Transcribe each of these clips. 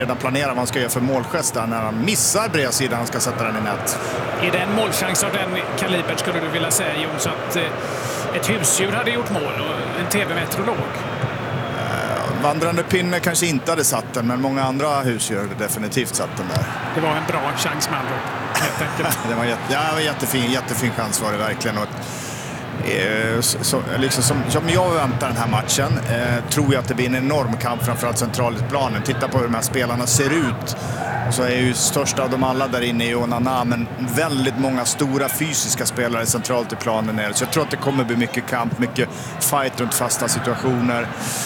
redan planerar vad han ska göra för målgest där när han missar bredsidan han ska sätta den i nät. Är det en målchans av den kalibern skulle du vilja säga, Jon, så att ett husdjur hade gjort mål och en tv-meteorolog? Vandrande pinne kanske inte hade satt den, men många andra husdjur hade definitivt satt den där. Det var en bra chans med andra, helt enkelt. Det var jättefin chans var det verkligen. Och som jag väntar den här matchen tror jag att det blir en enorm kamp framförallt centralt i planen. Titta på hur de här spelarna ser ut. Så är ju största av dem alla där inne i Onana, men väldigt många stora fysiska spelare centralt i planen. Så jag tror att det kommer bli mycket kamp, mycket fight runt fasta situationer.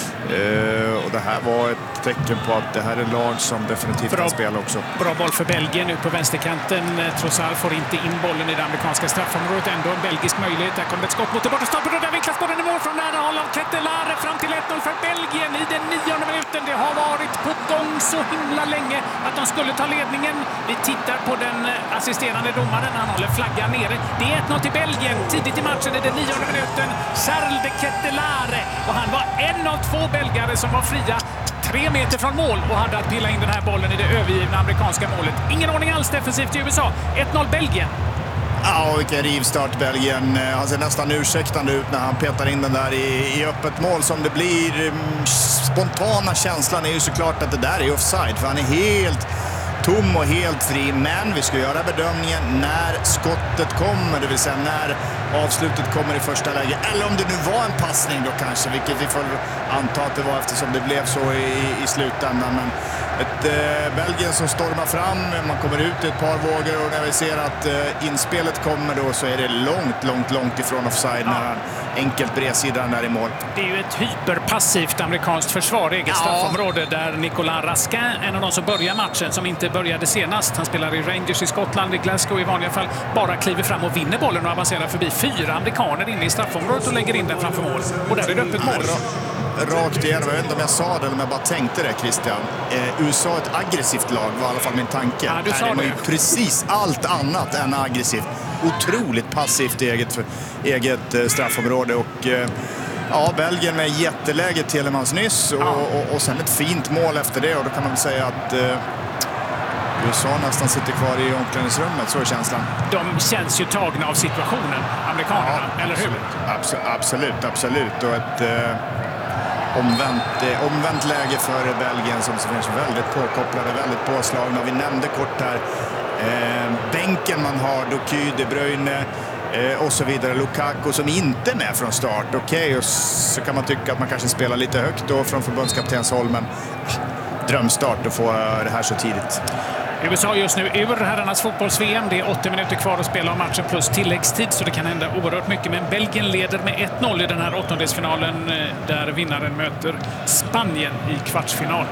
Och det här var ett tecken på att det här är lag som definitivt kan spela också. Bra boll för Belgien nu på vänsterkanten. Trossard får inte in bollen i det amerikanska straffområdet. Ändå en belgisk möjlighet. Där kommer ett skott mot det borta stolpen och där vinklas bollen i mål från nära håll av Kettelare fram till 1-0 för Belgien i den 9:e minuten. Det har varit på gång så himla länge att de skulle ta ledningen. Vi tittar på den assisterande domaren. Han håller flaggan nere. Det är 1-0 till Belgien tidigt i matchen i den 9:e minuten. Charles de Kettelare. Och han var en av två belgare som var fria 3 meter från mål och hade att pilla in den här bollen i det övergivna amerikanska målet. Ingen ordning alls defensivt i USA. 1-0 Belgien. Ja, vilken rivstart Belgien. Han ser nästan ursäktande ut när han petar in den där i öppet mål som det blir. Spontana känslan är ju såklart att det där är offside, för han är helt tom och helt fri. Men vi ska göra bedömningen när skottet kommer, det vill säga när avslutet kommer i första läge. Eller om det nu var en passning då kanske, vilket vi får anta att det var eftersom det blev så i slutändan. Men ett Belgien som stormar fram, man kommer ut i ett par vågor och när vi ser att inspelet kommer då så är det långt ifrån offside när han enkelt bredsidan där i mål. Det är ju ett hyperpassivt amerikanskt försvar i eget straffområde där Nicolas Raskin, en av de som börjar matchen, som inte började senast. Han spelar i Rangers i Skottland, i Glasgow i vanliga fall, bara kliver fram och vinner bollen och avancerar förbi 4 amerikaner inne i straffområdet och lägger in den framför mål. Och där är det öppet mål. Rakt igenom, jag vet inte om jag sa det eller om jag bara tänkte det, Christian. USA är ett aggressivt lag, var i alla fall min tanke. Du sa det. Är ju precis allt annat än aggressivt. Otroligt passivt i eget straffområde och Belgien med jätteläge Telemans nyss och sen ett fint mål efter det, och då kan man väl säga att USA nästan sitter kvar i omklädningsrummet, så är känslan. De känns ju tagna av situationen, amerikanerna, eller hur? Absolut. Och ett omvänt läge för Belgien som finns väldigt påkopplade, väldigt påslagna. Vi nämnde kort här bänken man har, Doky, De Bruyne och så vidare. Lukaku som inte är med från start. Okej, och så kan man tycka att man kanske spelar lite högt då från förbundskaptens håll, men drömstart att få det här så tidigt. USA just nu ur herrarnas fotbolls-VM. Det är 80 minuter kvar att spela av matchen plus tilläggstid, så det kan hända oerhört mycket. Men Belgien leder med 1-0 i den här åttondelsfinalen där vinnaren möter Spanien i kvartsfinal.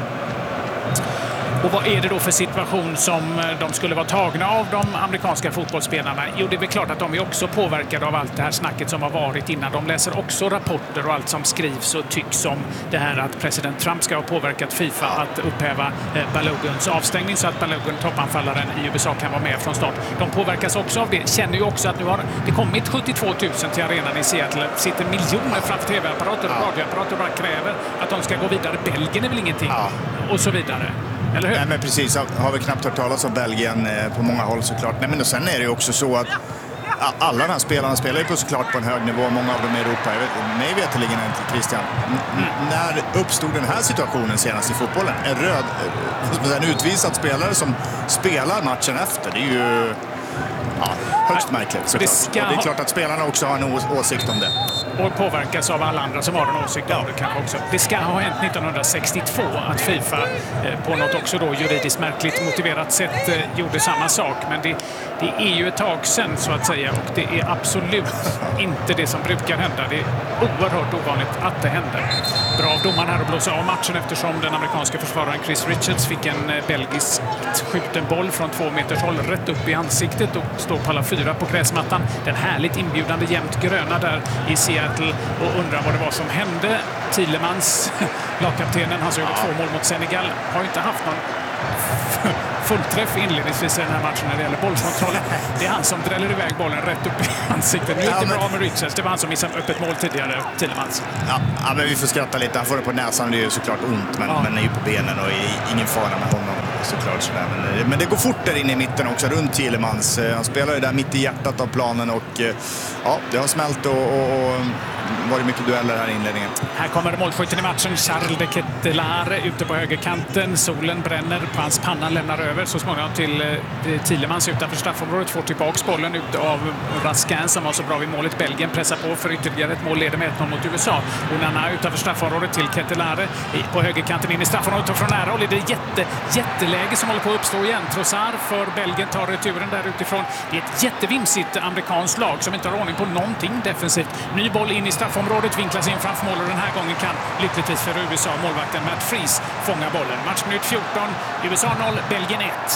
Och vad är det då för situation som de skulle vara tagna av, de amerikanska fotbollsspelarna? Jo, det är väl klart att de är också påverkade av allt det här snacket som har varit innan. De läser också rapporter och allt som skrivs och tycks om det här att president Trump ska ha påverkat FIFA att upphäva Balogans avstängning så att Balogun, toppanfallaren i USA, kan vara med från start. De påverkas också av det. Känner ju också att nu har det kommit 72 000 till arenan i Seattle. Sitter miljoner framför tv-apparater och radioapparater och bara kräver att de ska gå vidare. Belgien är väl ingenting. Och så vidare. Eller hur? Nej, men precis. Har vi knappt hört talas om Belgien på många håll såklart. Nej, men och sen är det ju också så att alla de här spelarna spelar ju såklart på en hög nivå. Många av dem i Europa. Mig veteligen inte, Christian. När uppstod den här situationen senast i fotbollen? En utvisad spelare som spelar matchen efter. Det är ju högst märkligt. Det är klart att spelarna också har en åsikt om det. Och påverkas av alla andra som har en åsikt av det kanske också. Det ska ha hänt 1962 att FIFA på något också då juridiskt märkligt motiverat sätt gjorde samma sak. Men det är ju ett tag sedan så att säga, och det är absolut inte det som brukar hända. Det är oerhört ovanligt att det händer. Bra av domaren här att blåsa av matchen eftersom den amerikanska försvararen Chris Richards fick en belgisk skjuten boll från 2 meters håll rätt upp i ansiktet och står på alla 4 på gräsmattan. Den härligt inbjudande jämnt gröna där i Seattle, och undrar vad det var som hände. Tielemans, lagkaptenen, han som gjorde 2 mål mot Senegal, har ju inte haft någon fullträff inledningsvis i den här matchen när det gäller bollkontrollen. Det är han som dräller iväg bollen rätt upp i ansiktet. Nu är det bra med Richards. Det var han som missade öppet mål tidigare, Tielemans. Ja, men vi får skratta lite. Han får det på näsan, det är ju såklart ont, men är ju på benen och är ingen fara med honom. såklart sådär. Men det går fort där inne i mitten också, runt Thielemans. Han spelar ju där mitt i hjärtat av planen och ja, det har smält och varit mycket dueller här i inledningen. Här kommer målskytten i matchen, Charles de Ketelaere ute på högerkanten. Solen bränner på hans panna, lämnar över så småningom till Thielemans utanför straffområdet. Får tillbaka bollen ut av Raskin som var så bra vid målet. Belgien pressar på för ytterligare ett mål, leder med 1-0 mot USA. Onana utanför straffområdet till Ketelaere på högerkanten in i straffområdet och från nära håll är det jätteläge som håller på att uppstå igen. Trossard för Belgien tar returen där utifrån. Det är ett jättevimsigt amerikanskt lag som inte har ordning på någonting defensivt. Ny boll in i straffområdet, vinklas in framför mål och den här gången kan lyckligtvis för USA målvakten Matt Freese fånga bollen. Matchminut 14, USA 0, Belgien 1.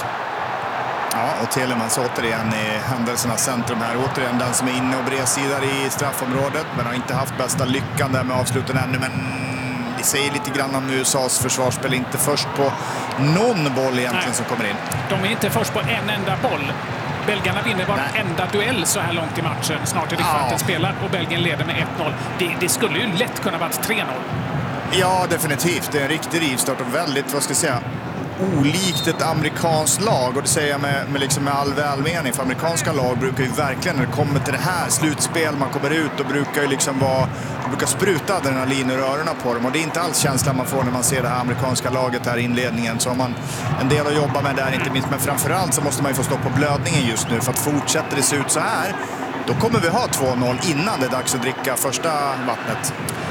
Ja, och Thielemans återigen i händelsernas centrum här. Återigen den som är inne och bredsidar i straffområdet, men har inte haft bästa lyckan där med avsluten ännu. Men det säger lite grann om USAs försvarsspel, inte först på någon boll egentligen som kommer in. De är inte först på en enda boll. Belgarna vinner varenda duell så här långt i matchen. Snart är det kvarten spelad och Belgien leder med 1-0. Det skulle ju lätt kunna vara 3-0. Ja, definitivt. Det är en riktig rivstart och väldigt, vad ska jag säga, olikt ett amerikanskt lag. Och det säger jag med all välmening. För amerikanska lag brukar ju verkligen, när det kommer till det här slutspel, man kommer ut och brukar ju liksom brukar spruta adrenalin ur öronen på dem. Och det är inte alls känslan man får när man ser det här amerikanska laget här i inledningen. Så har man en del att jobba med där, inte minst. Men framförallt så måste man ju få stopp på blödningen just nu. För att fortsätter det se ut så här, då kommer vi ha 2-0 innan det är dags att dricka första vattnet.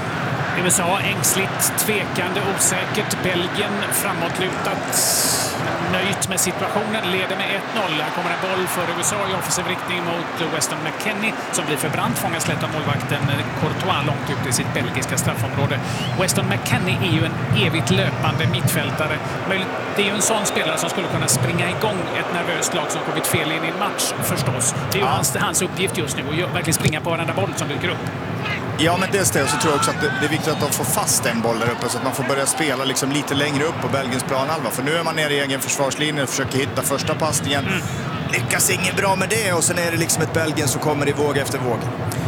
USA ängsligt, tvekande, osäkert. Belgien framåtlutat, nöjt med situationen, leder med 1-0. Här kommer en boll för USA i offensiv riktning mot Weston McKennie som blir förbrant, fångas lätt av målvakten Courtois långt ut i sitt belgiska straffområde. Weston McKennie är ju en evigt löpande mittfältare. Det är ju en sån spelare som skulle kunna springa igång ett nervöst lag som kommit fel in i en match förstås. Det är ju hans uppgift just nu att verkligen springa på varenda boll som dyker upp. Ja, men dels det, och så tror jag också att det är viktigt att de får fast en boll där uppe så att man får börja spela liksom lite längre upp på Belgiens planhalva. För nu är man nere i egen försvarslinje och försöker hitta första passningen. Lyckas inget bra med det och sen är det liksom ett Belgien som kommer i våg efter våg.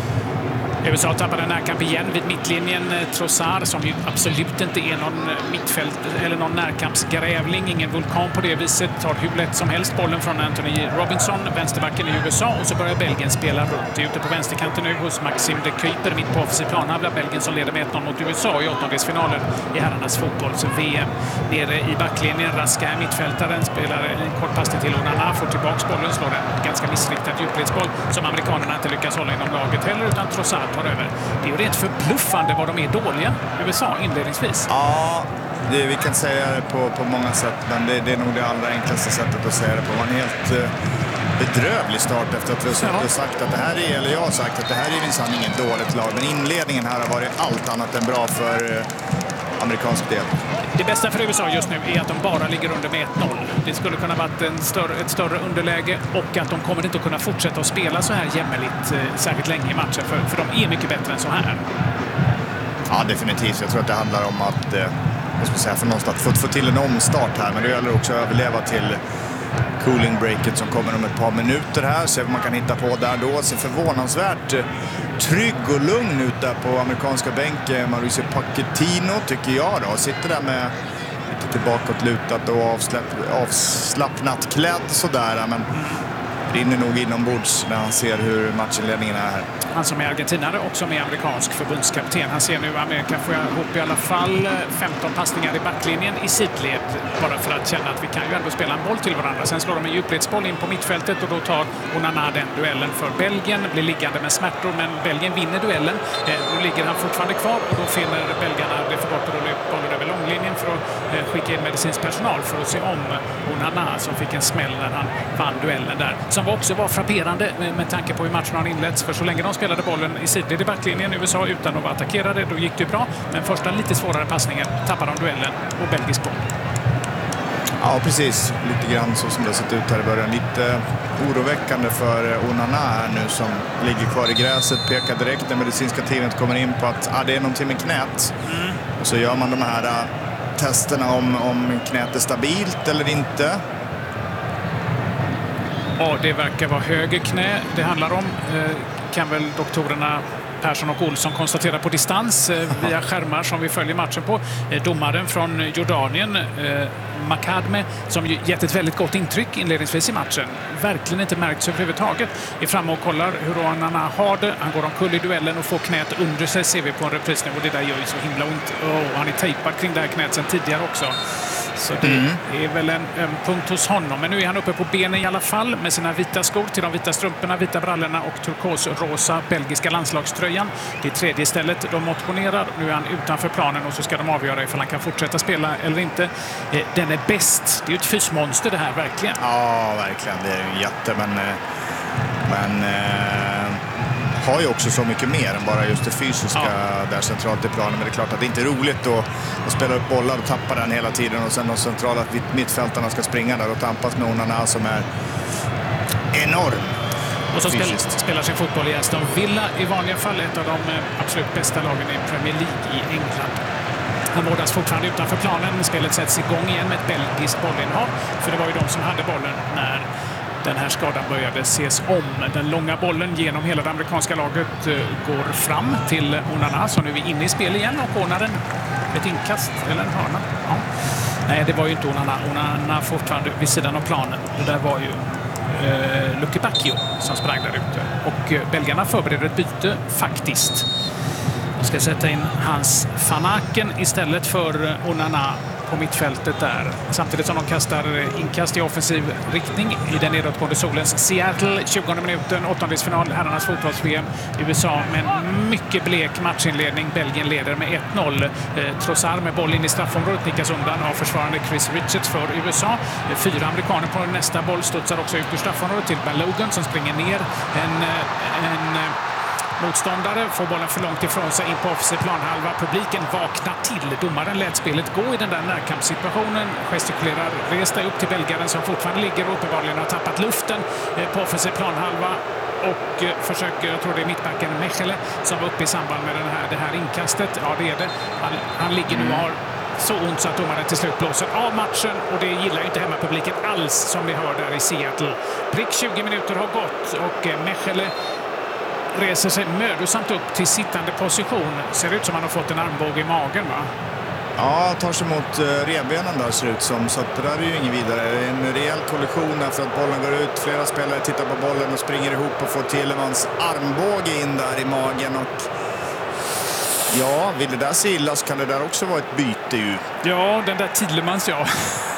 USA tappade närkamp igen vid mittlinjen. Trossard, som ju absolut inte är någon mittfält eller någon närkampsgrävling, ingen vulkan på det viset, tar hur lätt som helst bollen från Anthony Robinson, vänsterbacken i USA, och så börjar Belgien spela runt. Det är ute på vänsterkanten nu hos Maxim de Kuyper, mitt på offensiv planhalva. Belgien som leder med 1-0 mot USA i åttondelsfinalen i herrarnas fotbolls-VM. Nere i backlinjen, Raskin, mittfältaren, spelar en kort passning till Onana, får tillbaks bollen, slår en ganska missriktad djupledsboll som amerikanerna inte lyckas hålla inom laget heller, utan Trossard tar över. Det är ju rent förbluffande vad de är dåliga, USA, inledningsvis. Ja, vi kan säga det på många sätt, men det är nog det allra enklaste sättet att säga det på. Man är helt bedrövlig start efter att vi har sagt att det här är, eller jag har sagt att det här är minsann inget dåligt lag, men inledningen här har varit allt annat än bra för amerikansk del. Det bästa för USA just nu är att de bara ligger under med 1-0. Det skulle kunna vara ett större underläge och att de kommer inte att kunna fortsätta att spela så här jämmerligt särskilt länge i matchen, för de är mycket bättre än så här. Ja, definitivt. Jag tror att det handlar om att för någonstans få till en omstart här, men det gäller också att överleva till cooling breaket som kommer om ett par minuter här. Se vad man kan hitta på där då. Ser förvånansvärt trygg och lugn ut där på amerikanska bänken. Mauricio Pochettino tycker jag då. Sitter där med lite tillbakåtlutat och avslappnat klädd sådär. Men rinner nog inombords när han ser hur matchinledningen är här. Han som är argentinare och som är amerikansk förbundskapten. Han ser nu Amerika får ihop i alla fall 15 passningar i backlinjen i sidled. Bara för att känna att vi kan ju ändå spela en boll till varandra. Sen slår de en djupledsboll in på mittfältet och då tar Onana den duellen för Belgien. Blir liggande med smärtor, men Belgien vinner duellen. Nu ligger han fortfarande kvar och då finner belgarna det för gott att rulla upp bollen över långlinjen för att skicka in medicinsk personal för att se om Onana som fick en smäll när han vann duellen där. Som också var frapperande med tanke på hur matchen har inletts. För så länge de spelade bollen i sidled i backlinjen USA utan att vara attackerade, då gick det bra. Men första lite svårare passningen tappade de duellen och belgisk boll. Ja, precis. Lite grann så som det har sett ut här i början. Lite oroväckande för Onana här nu som ligger kvar i gräset. Pekar direkt när medicinska teamet kommer in på att det är någonting med knät. Och så gör man de här testerna om knät är stabilt eller inte. Ja, det verkar vara höger knä det handlar om. Kan väl doktorerna Persson och Olsson konstatera på distans via skärmar som vi följer matchen på. Domaren från Jordanien Makadme, som ju gett ett väldigt gott intryck inledningsvis i matchen, verkligen inte märkts överhuvudtaget. Är framme och kollar hur Onana har det. Han går omkull i duellen och får knät under sig, ser vi på en repris nu, och det där gör ju så himla ont. Han är tejpad kring det här knät sedan tidigare också. Så det är väl en punkt hos honom. Men nu är han uppe på benen i alla fall med sina vita skor till de vita strumporna, vita brallorna och turkosrosa belgiska landslagströjan. Det är tredje stället de motionerar. Nu är han utanför planen och så ska de avgöra ifall han kan fortsätta spela eller inte. Den är bäst. Det är ju ett fysmonster det här, verkligen. Ja, verkligen. Det är ju jätte, men har ju också så mycket mer än bara just det fysiska där centralt i planen. Men det är klart att det inte är roligt att spela upp bollar och tappa den hela tiden och sen de centrala mittfältarna ska springa där och tampas med Onana som är enorm. Och så spelar sin fotboll i Aston Villa, i vanliga fall ett av de absolut bästa lagen i Premier League i England. Han vårdas fortfarande utanför planen. Spelet sätts igång igen med ett belgiskt bollinnehav, för det var ju de som hade bollen när den här skadan började ses om. Den långa bollen genom hela det amerikanska laget går fram till Onana, som nu är inne i spel igen och ordnar ett inkast eller en hörna. Ja. Nej, det var ju inte Onana. Onana fortfarande vid sidan av planen. Det där var ju Luke Bacchio som sprang där ute. Och belgarna förbereder ett byte faktiskt. De ska sätta in Hans van Aken istället för Onana på mittfältet där. Samtidigt som de kastar inkast i offensiv riktning i den nedåtgående solens Seattle. 20:e minuten, åttondelsfinal, herrarnas fotbolls-VM. USA med en mycket blek matchinledning. Belgien leder med 1-0. Trossard med boll in i straffområdet nickas undan av försvarande Chris Richards för USA. 4 amerikaner på nästa boll studsar också ut ur straffområdet till Balogun som springer ner. En motståndare får bollen för långt ifrån sig in på offensiv planhalva. Publiken vaknar till. Domaren lät spelet gå i den där närkampssituationen. Gestikulerar, resta upp till belgaren som fortfarande ligger och uppenbarligen har tappat luften på offensiv planhalva. Och försöker, jag tror det är mittbacken Mechele som var uppe i samband med det här inkastet. Ja, det är det. Han ligger nu och har så ont så att domaren till slut blåser av matchen, och det gillar inte hemmapubliken alls, som vi hör där i Seattle. Prick 20 minuter har gått och Mechele reser sig mödosamt upp till sittande position. Ser ut som han har fått en armbåge i magen, va? Ja, tar sig mot revbenen där ser ut som. Så att det där är ju ingen vidare. Det är en rejäl kollision efter att bollen går ut. Flera spelare tittar på bollen och springer ihop och får Tielemans armbåge in där i magen. Och ja, vill det där se illa så kan det där också vara ett byte ju. Ja, den där Tielemans, ja.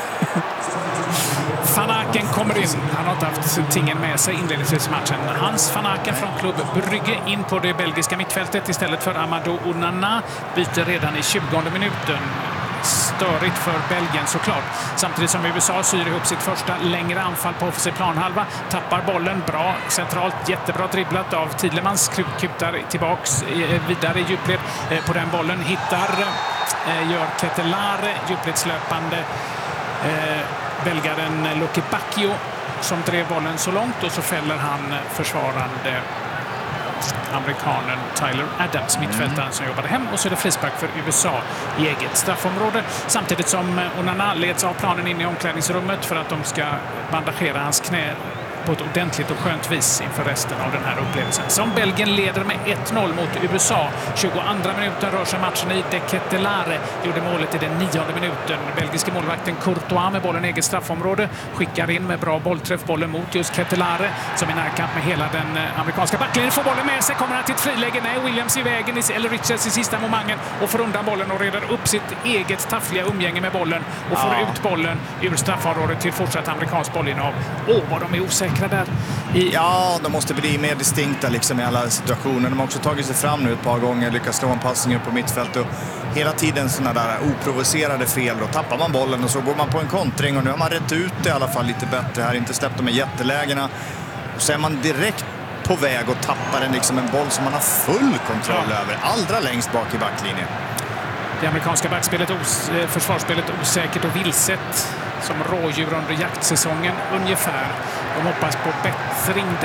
Van Aken kommer in. Han har inte haft tingen med sig inledningsvis i matchen. Hans Van Aken från klubb Brygge in på det belgiska mittfältet istället för Amadou Onana. Byter redan i 20:e minuten. Störigt för Belgien såklart. Samtidigt som USA syr ihop sitt första längre anfall på offensiv planhalva. Tappar bollen bra centralt. Jättebra dribblat av Tielemans. Kutar tillbaks vidare i djupled på den bollen. Gör Ketelare djupledslöpande. Belgaren Luke Bacchio som drev bollen så långt, och så fäller han försvarande amerikanen Tyler Adams, mittfältaren som jobbade hem, och så är det frispark för USA i eget straffområde. Samtidigt som Onana leds av planen in i omklädningsrummet för att de ska bandagera hans knä på ett ordentligt och skönt vis inför resten av den här upplevelsen. Som Belgien leder med 1-0 mot USA. 22:a minuten rör sig matchen i. De Ketelare gjorde målet i den 9:e minuten. Belgiske målvakten Courtois med bollen i eget straffområde skickar in med bra bollträff bollen mot just Ketelare som i närkamp med hela den amerikanska backlinjen. Får bollen med sig, kommer han till ett friläge. Nej, Williams i vägen, eller Richards i sista momangen, och får undan bollen och reder upp sitt eget taffliga umgänge med bollen och får ut bollen ur straffområdet till fortsatt amerikansk bollinnehav. Vad de är osäkra där. Ja, de måste bli mer distinkta liksom i alla situationer. De har också tagit sig fram nu ett par gånger, lyckas slå en passning upp på mittfält och hela tiden sådana där oprovocerade fel. Då tappar man bollen och så går man på en kontring, och nu har man rätt ut det i alla fall lite bättre här, inte släppt de här jättelägena. Och så är man direkt på väg och tappar en boll som man har full kontroll över, allra längst bak i backlinjen. Det amerikanska backspelet, försvarsspelet osäkert och vilset som rådjur under jaktsäsongen ungefär. De hoppas på bättring där.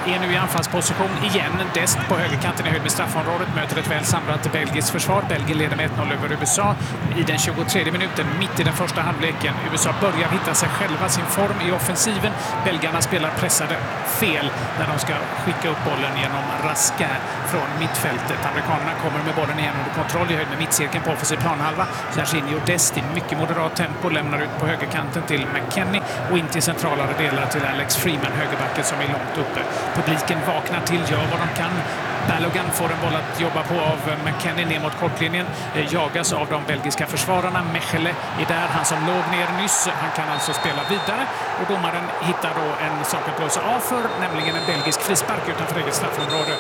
är nu i anfallsposition igen. Dest på högerkanten i höjd med straffområdet möter ett väl samlat belgiskt försvar. Belgien leder med 1-0 över USA i den 23:e minuten, mitt i den första halvleken. USA börjar hitta sig själva, sin form i offensiven. Belgarna spelar pressade fel när de ska skicka upp bollen genom Raska från mittfältet. Amerikanerna kommer med bollen igen under kontroll i höjd med mittcirkeln på offensiv planhalva. Jorginho Dest i mycket moderat tempo lämnar ut på högerkanten till McKennie och in till centralare delar till Alex Freeman, högerbacken som är långt uppe. Publiken vaknar till, gör vad de kan. Balogun får en boll att jobba på av McKennie ner mot kortlinjen. Jagas av de belgiska försvararna. Mechele är där, han som låg ner nyss. Han kan alltså spela vidare. Och domaren hittar då en sak att blåsa av för, nämligen en belgisk frispark utanför eget straffområde.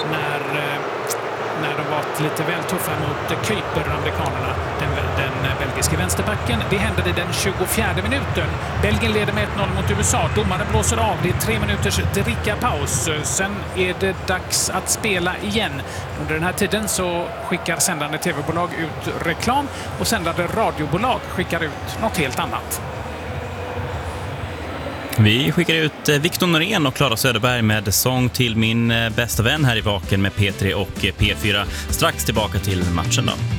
När de var lite väl tuffa mot Kuiper, amerikanerna, den belgiska vänsterbacken. Det händer i den 24:e minuten. Belgien leder med 1-0 mot USA. Domaren blåser av. Det är 3 minuters drickapaus. Sen är det dags att spela igen. Under den här tiden så skickar sändande tv-bolag ut reklam och sändande radiobolag skickar ut något helt annat. Vi skickar ut Victor Norén och Clara Söderberg med sång till min bästa vän här i Vaken med P3 och P4. Strax tillbaka till matchen då.